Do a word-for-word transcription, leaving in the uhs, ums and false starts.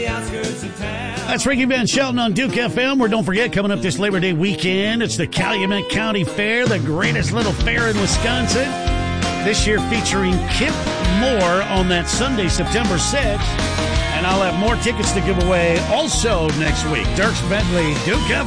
outskirts of town. That's Ricky Van Shelton on Duke F M, where don't forget, coming up this Labor Day weekend, it's the Calumet County Fair, the greatest little fair in Wisconsin. This year featuring Kip Moore on that Sunday, September sixth. And I'll have more tickets to give away also next week. Dierks Bentley, Duke F M.